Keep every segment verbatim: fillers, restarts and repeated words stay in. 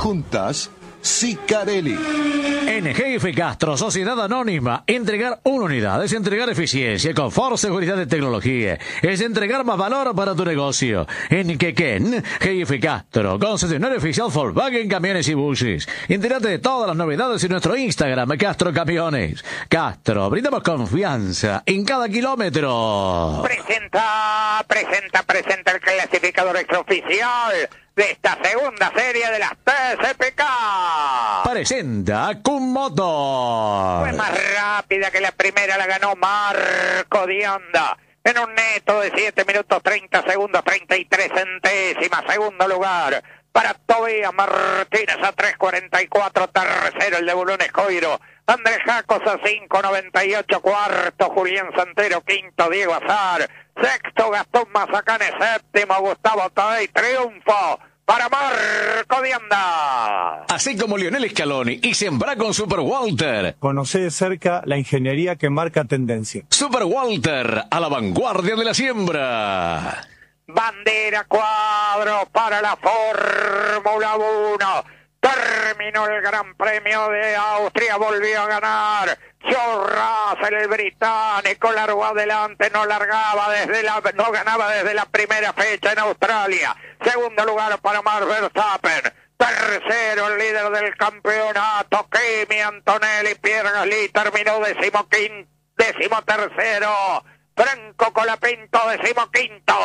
Juntas, Sicarelli. En G F Castro, Sociedad Anónima, entregar una unidad es entregar eficiencia, confort, seguridad y tecnología. Es entregar más valor para tu negocio. En Quequén, G F Castro, concesionario oficial Volkswagen Camiones y Buses. Entérate de todas las novedades en nuestro Instagram, Castro Camiones. Castro, brindamos confianza en cada kilómetro. Presenta, presenta, presenta el clasificador extraoficial de esta segunda serie de las T C P K. Presenta Kummotor. Fue más rápida que la primera, la ganó Marco Dionda en un neto de siete minutos treinta segundos treinta y tres centésimas. Segundo lugar para Tobías Martínez a tres cuarenta y cuatro. Tercero el de Bulón Escoiro, Andrés Jacos a cinco noventa y ocho. Cuarto Julián Santero. Quinto Diego Azar. Sexto Gastón Mazacane. Séptimo Gustavo Tadei. Triunfo para Marco Dionda. Así como Lionel Scaloni y Sembra con Super Walter. Conocé de cerca la ingeniería que marca tendencia. Super Walter, a la vanguardia de la siembra. Bandera cuadro para la Fórmula uno. Terminó el Gran Premio de Austria, volvió a ganar George Russell, el británico, largó adelante, no largaba desde la, no ganaba desde la primera fecha en Australia. Segundo lugar para Max Verstappen. Tercero el líder del campeonato, Kimi Antonelli. Pierre Gasly terminó decimoquinto, decimotercero. Franco Colapinto, decimoquinto.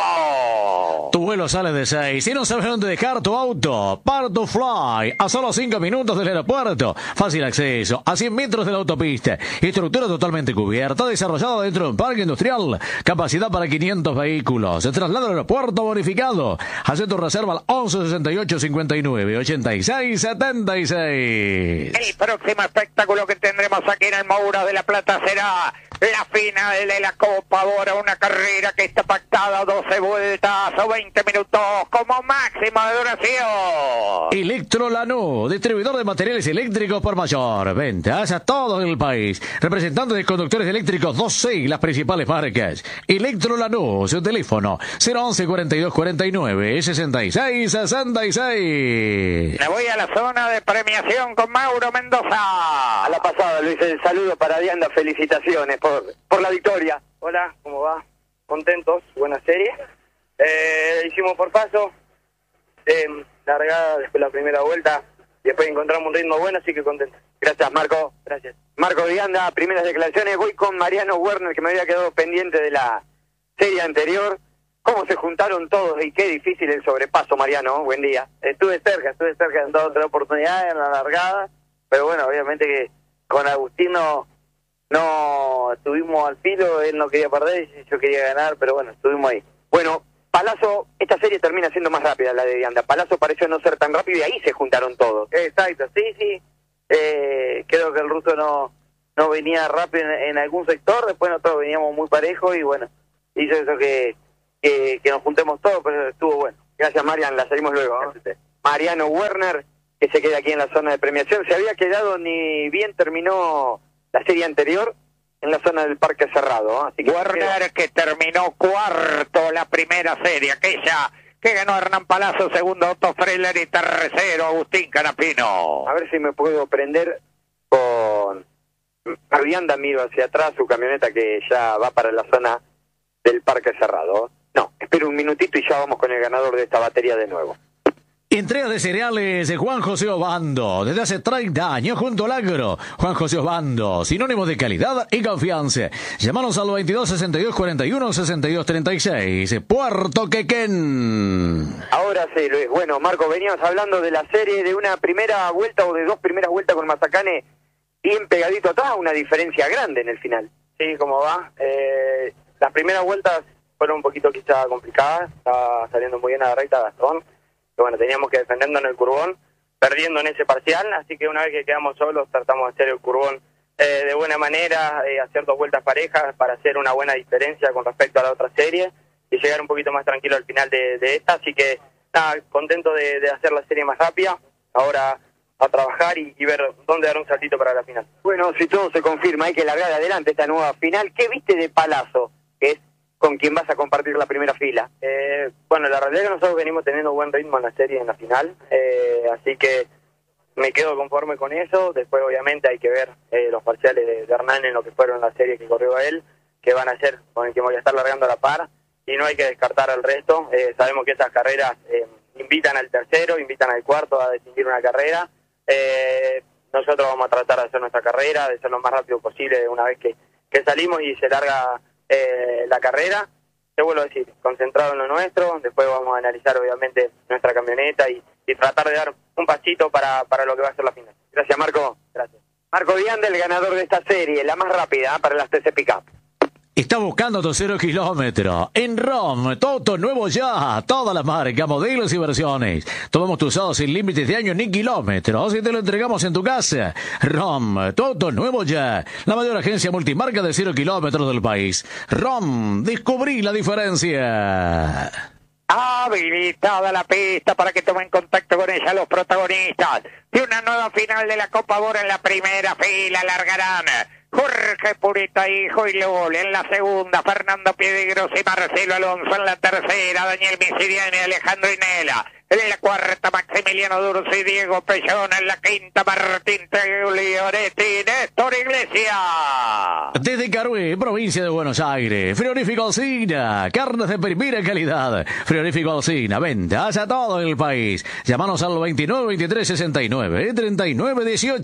Tu vuelo sale de seis y no sabes dónde dejar tu auto. Part2Fly, a solo cinco minutos del aeropuerto. Fácil acceso, a cien metros de la autopista. Estructura totalmente cubierta, desarrollada dentro de un parque industrial. Capacidad para quinientos vehículos. Se traslada al aeropuerto bonificado. Haz tu reserva al once sesenta y ocho cincuenta y nueve ochenta y seis setenta y seis. El próximo espectáculo que tendremos aquí en el Moura de la Plata será la final de la Copa. Ahora una carrera que está pactada doce vueltas o veinte minutos como máximo de duración. Electrolanú, distribuidor de materiales eléctricos por mayor. Ventas a todo el país. Representante de conductores eléctricos doce y las principales marcas. Electrolanú, su teléfono cero once cuarenta y dos cuarenta y nueve sesenta y seis sesenta y seis. Me voy a la zona de premiación con Mauro Mendoza. A la pasada, Luis, el saludo para Dianda, felicitaciones por, por la victoria. Hola, ¿cómo va? Contentos, buena serie. Eh, hicimos por paso, eh, largada después la primera vuelta, y después encontramos un ritmo bueno, así que contentos. Gracias, Marco. Gracias. Marco Dianda, primeras declaraciones. Voy con Mariano Werner, que me había quedado pendiente de la serie anterior. ¿Cómo se juntaron todos y qué difícil el sobrepaso, Mariano? Buen día. Estuve cerca, estuve cerca en todas otras oportunidades, en la largada, pero bueno, obviamente que con Agustino no estuvimos al filo, él no quería perder, yo quería ganar, pero bueno, estuvimos ahí. Bueno, Palazzo, esta serie termina siendo más rápida la de Dianda. Palazzo pareció no ser tan rápido y ahí se juntaron todos. Exacto, sí, sí. Eh, creo que el ruso no no venía rápido en, en algún sector, después nosotros veníamos muy parejos y bueno, hizo eso que, que, que nos juntemos todos, pero estuvo bueno. Gracias, Marian, la salimos luego, ¿no? Mariano Werner, que se queda aquí en la zona de premiación, se había quedado ni bien terminó la serie anterior en la zona del Parque Cerrado, ¿eh? Así que Werner, que terminó cuarto la primera serie, aquella que ganó Hernán Palazzo, segundo Otto Freller y tercero Agustín Canapino. A ver si me puedo prender con Ardianda, miro hacia atrás su camioneta que ya va para la zona del Parque Cerrado. No, espero un minutito y ya vamos con el ganador de esta batería de nuevo. Entrega de cereales de Juan José Obando, desde hace treinta años junto al agro. Juan José Obando, sinónimo de calidad y confianza. Llámanos al veintidós sesenta y dos cuarenta y uno sesenta y dos treinta y seis, Puerto Quequén. Ahora sí, Luis. Bueno, Marco, veníamos hablando de la serie, de una primera vuelta o de dos primeras vueltas con Mazacane bien pegadito atrás, una diferencia grande en el final. Sí, ¿cómo va? Eh, las primeras vueltas fueron un poquito quizá complicadas, estaba saliendo muy bien a la recta Gastón. Bueno, teníamos que defendernos en el curbón, perdiendo en ese parcial, así que una vez que quedamos solos tratamos de hacer el curbón eh, de buena manera, eh, hacer dos vueltas parejas para hacer una buena diferencia con respecto a la otra serie y llegar un poquito más tranquilo al final de, de esta, así que nada, contento de, de hacer la serie más rápida, ahora a trabajar y, y ver dónde dar un saltito para la final. Bueno, si todo se confirma, hay que largar adelante esta nueva final. ¿Qué viste de Palazzo, que es con quien vas a compartir la primera fila? Eh, bueno, la realidad es que nosotros venimos teniendo buen ritmo en la serie en la final, eh, así que me quedo conforme con eso. Después obviamente hay que ver eh, los parciales de, de Hernán en lo que fueron las series que corrió él, que van a ser con el que voy a estar largando a la par, y no hay que descartar al resto. Eh, sabemos que esas carreras eh, invitan al tercero, invitan al cuarto a distinguir una carrera. Eh, nosotros vamos a tratar de hacer nuestra carrera, de ser lo más rápido posible una vez que, que salimos y se larga eh, la carrera. Te vuelvo a decir, concentrado en lo nuestro. Después vamos a analizar obviamente nuestra camioneta y, y tratar de dar un pasito para, para lo que va a ser la final. Gracias, Marco. Gracias. Marco Vianda, el ganador de esta serie, la más rápida ¿eh? para las T C Pickup. Está buscando tu cero kilómetro. En ROM, todo nuevo ya. Todas las marcas, modelos y versiones. Tomamos tu usado sin límites de años ni kilómetros y te lo entregamos en tu casa. ROM, todo nuevo ya. La mayor agencia multimarca de cero kilómetros del país. ROM, descubrí la diferencia. Habilitada la pista para que tomen contacto con ella los protagonistas de una nueva final de la Copa Bora. En la primera fila largarán Jorge Purita, hijo y Lul. En la segunda, Fernando Piedegros y Marcelo Alonso. En la tercera, Daniel Misidiani y Alejandro Inela. En la cuarta, Maximiliano Durso y Diego Pellón. En la quinta, Martín Teglioretti y Néstor Iglesias. Desde Carué, provincia de Buenos Aires, Frigorífico Alsina, carnes de primera calidad. Frigorífico Alsina, ventas a todo el país. Llámanos al veintinueve veintitrés sesenta y nueve treinta y nueve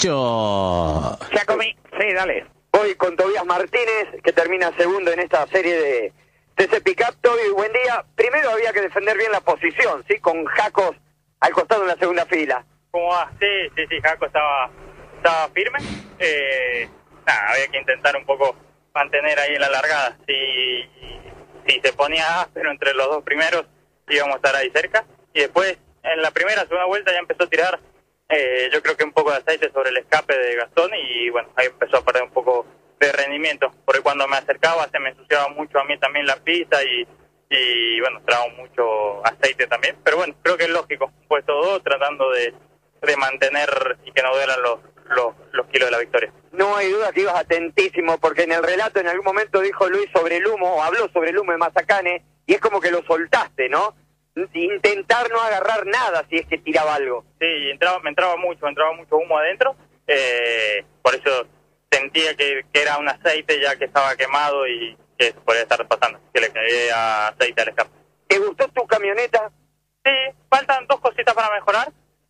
dieciocho. Ya comí. Sí, dale. Voy con Tobías Martínez, que termina segundo en esta serie de T C Pickup. Toby, buen día. Primero había que defender bien la posición, ¿sí? Con Jacos al costado en la segunda fila. ¿Cómo va? Sí, sí, sí, Jaco estaba, estaba firme. Eh, nada, había que intentar un poco mantener ahí la largada. Si, si se ponía áspero entre los dos primeros, íbamos a estar ahí cerca. Y después, en la primera, segunda vuelta, ya empezó a tirar, eh, yo creo que un poco de aceite sobre el escape de Gastón. Y bueno, ahí empezó a perder un poco de rendimiento. Porque cuando me acercaba, se me ensuciaba mucho a mí también la pista y... y bueno, trago mucho aceite también, pero bueno, creo que es lógico, puesto dos, tratando de, de mantener y que no duelan los, los, los kilos de la victoria. No hay duda que ibas atentísimo, porque en el relato en algún momento dijo Luis sobre el humo, o habló sobre el humo de Mazacane, y es como que lo soltaste, ¿no? Intentar no agarrar nada si es que tiraba algo. Sí, entraba, me entraba mucho, entraba mucho humo adentro, eh, por eso sentía que, que era un aceite ya que estaba quemado y que eso podría estar pasando, que le caía aceite al escape. ¿Te gustó tu camioneta? Sí, faltan dos cositas para mejorar,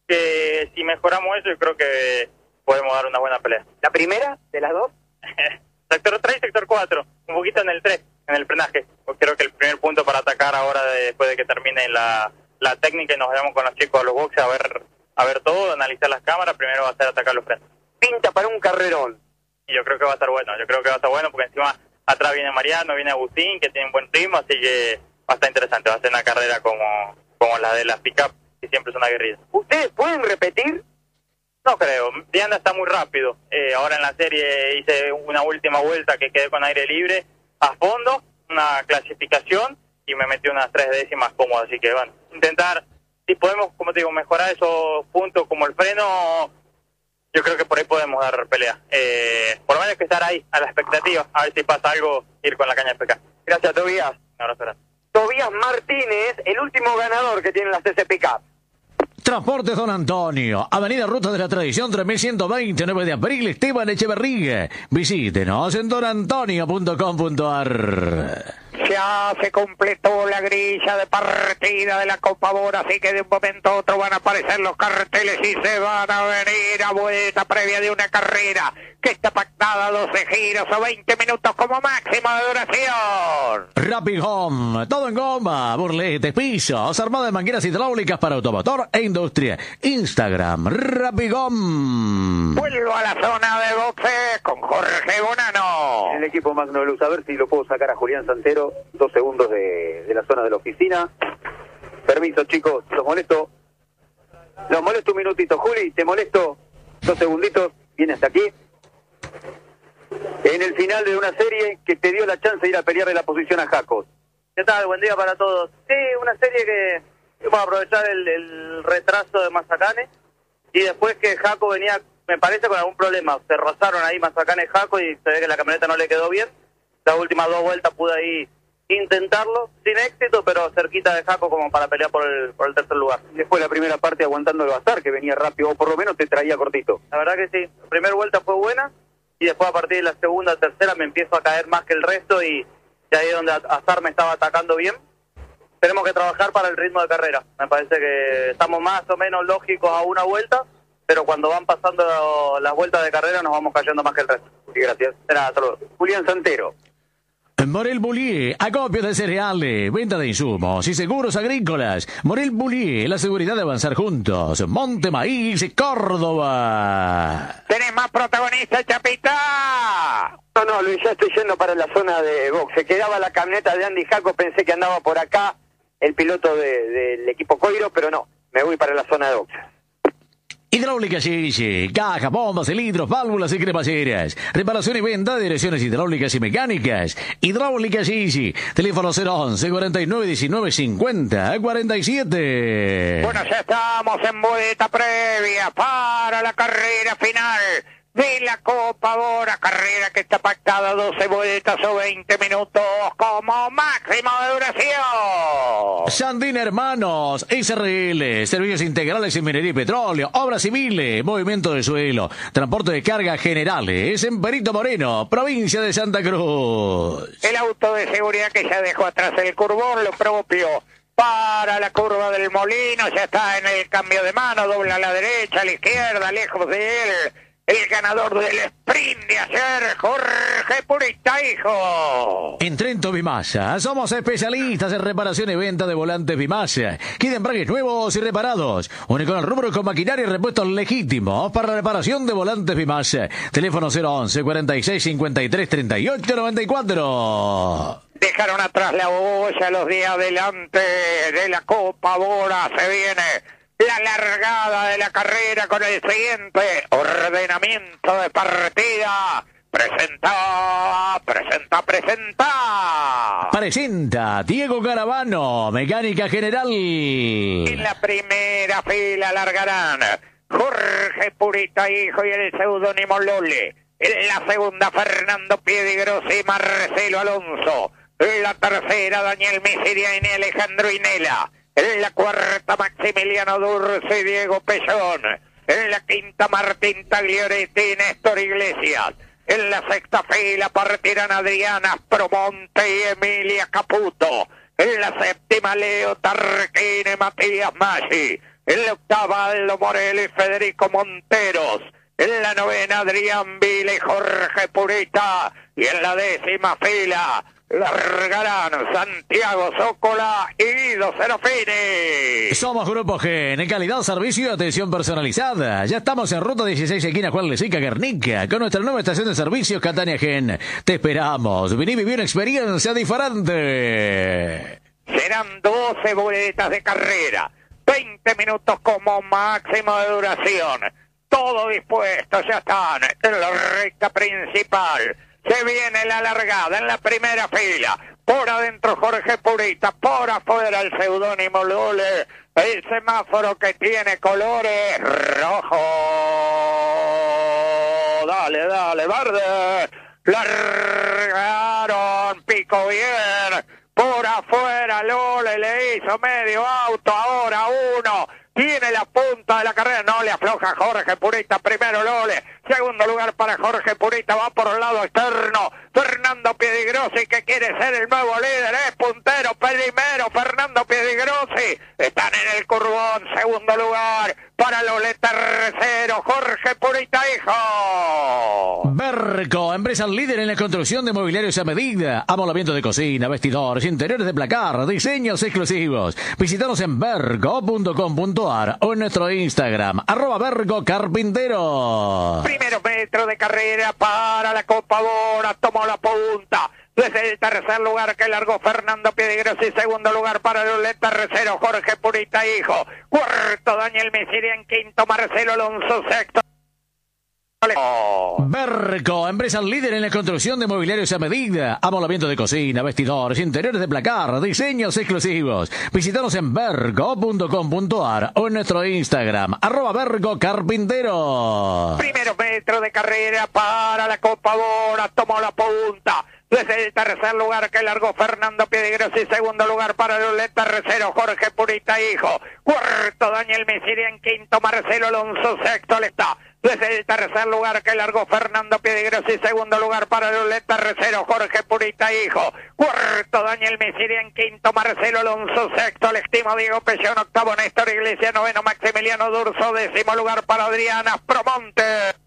que si mejoramos eso yo creo que podemos dar una buena pelea. ¿La primera de las dos? Sector tres y sector cuatro, un poquito en el tres, en el frenaje. Creo que el primer punto para atacar ahora, de, después de que termine la, la técnica y nos vayamos con los chicos a los boxes a ver, a ver todo, analizar las cámaras, primero va a ser atacar los frenos. Pinta para un carrerón. Y yo creo que va a estar bueno, yo creo que va a estar bueno porque encima atrás viene Mariano, viene Agustín, que tienen buen ritmo, así que va a estar interesante, va a ser una carrera como, como la de las pick-up, que siempre es una guerrilla. ¿Ustedes pueden repetir? No creo, Diana está muy rápido, eh, ahora en la serie hice una última vuelta que quedé con aire libre a fondo, una clasificación, y me metí unas tres décimas cómodas, así que bueno, intentar, si podemos, como te digo, mejorar esos puntos como el freno, yo creo que por ahí podemos dar pelea. Eh, por lo menos hay que estar ahí, a la expectativa, a ver si pasa algo, ir con la caña de P K. Gracias, Tobías. Un abrazo grande. Tobías Martínez, el último ganador que tienen las T C Pickup. Transportes Don Antonio, Avenida Ruta de la Tradición tres mil ciento veinte, nueve de abril, Esteban Echeverría. Visítenos en don antonio punto com punto a r. Ya se completó la grilla de partida de la Copa Bora, así que de un momento a otro van a aparecer los carteles y se van a venir a vuelta previa de una carrera que está pactada a doce giros o veinte minutos como máximo de duración. Rapid Home, todo en goma, burletes, pisos, armado de mangueras hidráulicas para automotor e industria. Instagram, Rapid Home. Vuelvo a la zona de boxe con Jorge Bonano. En el equipo Magno Luz, a ver si lo puedo sacar a Julián Santero, dos segundos de, de la zona de la oficina. Permiso, chicos, los molesto. Los molesto un minutito. Juli, te molesto dos segunditos. Viene hasta aquí. En el final de una serie que te dio la chance de ir a pelearle la posición a Jacos. ¿Qué tal? Buen día para todos. Sí, una serie que vamos a aprovechar el, el retraso de Mazacane y después que Jaco venía, me parece, con algún problema. Se rozaron ahí Mazacane y Jaco y se ve que la camioneta no le quedó bien. Las últimas dos vueltas pude ahí intentarlo, sin éxito, pero cerquita de Jaco como para pelear por el, por el tercer lugar. Después la primera parte aguantando el bazar, que venía rápido, o por lo menos te traía cortito. La verdad que sí, la primera vuelta fue buena, y después a partir de la segunda, tercera me empiezo a caer más que el resto, y, y ahí es donde Azar me estaba atacando bien. Tenemos que trabajar para el ritmo de carrera. Me parece que estamos más o menos lógicos a una vuelta, pero cuando van pasando las vueltas de carrera nos vamos cayendo más que el resto. Sí, gracias. De nada, saludos. Julián Santero. Morel Bullier, acopio de cereales, venta de insumos y seguros agrícolas. Morel Bullier, la seguridad de avanzar juntos. Monte Maíz, Córdoba. ¿Tenés más protagonistas, Chapita? No, no, Luis, ya estoy yendo para la zona de box. Se quedaba la camioneta de Andy Jaco, pensé que andaba por acá el piloto de, del equipo Coiro, pero no, me voy para la zona de box. Hidráulica Gigi, caja, bombas, cilindros, válvulas y cremalleras. Reparación y venta de direcciones hidráulicas y mecánicas. Hidráulica Gigi, teléfono cero once, cuarenta y nueve, diecinueve, cincuenta, cuarenta y siete. Bueno, ya estamos en vuelta previa para la carrera final de la Copa Bora, carrera que está pactada doce vueltas o veinte minutos como máximo de duración. Sandín Hermanos, S R L, servicios integrales en minería y petróleo, obras civiles, movimiento de suelo, transporte de carga generales, en Perito Moreno, provincia de Santa Cruz. El auto de seguridad que ya dejó atrás el curbón, lo propio para la curva del Molino, ya está en el cambio de mano, dobla a la derecha, a la izquierda, lejos de él. El ganador del sprint de ayer, Jorge Purita, hijo. En Trento Bimasa, somos especialistas en reparación y venta de volantes Bimasa. Kit embragues nuevos y reparados. Único en el rubro con maquinaria y repuestos legítimos para la reparación de volantes Bimasa. Teléfono cero once, cuarenta y seis, cincuenta y tres, treinta y ocho, noventa y cuatro. Dejaron atrás la boya los días adelante de la Copa Bora. Se viene la largada de la carrera con el siguiente ordenamiento de partida. Presenta, presenta, presenta. Presenta Diego Caravano, mecánica general. En la primera fila largarán Jorge Purita, hijo, y el seudónimo Lole. En la segunda, Fernando Piedigrosi y Marcelo Alonso. En la tercera, Daniel Misiriani y Alejandro Inela. En la cuarta, Maximiliano Durce y Diego Pellón. En la quinta, Martín Taglioretti y Néstor Iglesias. En la sexta fila partirán Adriana Promonte y Emilia Caputo. En la séptima, Leo Tarquín y Matías Maggi. En la octava, Aldo Morel y Federico Monteros. En la novena, Adrián Vila y Jorge Purita. Y en la décima fila largarán Santiago Zócola y Guido Serafini. Somos Grupo Gen, en calidad, servicio y atención personalizada. Ya estamos en ruta dieciséis, esquina Juan Lezica, Guernica, con nuestra nueva estación de servicio Catania Gen. Te esperamos. Vení a vivir una experiencia diferente. Serán doce vueltas de carrera, veinte minutos como máximo de duración. Todo dispuesto, ya están en la recta principal. Se viene la largada en la primera fila. Por adentro Jorge Purita, por afuera el seudónimo Lole. El semáforo que tiene colores rojo. Dale, dale, verde. Largaron, pico bien. Por afuera Lole le hizo medio auto, ahora uno. Tiene la punta de la carrera, no le afloja Jorge Purita, primero Lole, segundo lugar para Jorge Purita, va por el lado externo, Fernando Piedigrosi, que quiere ser el nuevo líder, es puntero, primero Fernando Piedigrosi, están en el curbón, segundo lugar para Lole, tercero Jorge Purita, hijo. Berco, empresa líder en la construcción de mobiliarios a medida, amoblamiento de cocina, vestidores, interiores de placar, diseños exclusivos. Visítanos en berco punto com punto ar o en nuestro Instagram, arroba Berco Carpintero. Primero metro de carrera para la Copa Bora, tomó la punta. Desde el tercer lugar que largó Fernando Piedigrosi, segundo lugar para Lole, tercero Jorge Purita, hijo. Cuarto Daniel Misirian, quinto Marcelo Alonso, sexto Berco, empresa líder en la construcción de mobiliarios a medida, amoblamiento de cocina, vestidores, interiores de placar, diseños exclusivos. Visítanos en berco punto com punto ar o en nuestro Instagram, arroba Berco Carpintero. Primero metro de carrera para la Copa Bora, tomó la punta. Desde el tercer lugar que largó Fernando Piedegrosi, segundo lugar para el tercero Jorge Purita Hijo, cuarto Daniel Mesirian, quinto Marcelo Alonso, sexto le está. Desde el tercer lugar que largó Fernando Piedegrosi, segundo lugar para el tercero Jorge Purita Hijo, cuarto Daniel Mesirian, quinto Marcelo Alonso, sexto le estimo Diego Pellón, octavo Néstor Iglesias, noveno Maximiliano Durso, décimo lugar para Adriana Promonte.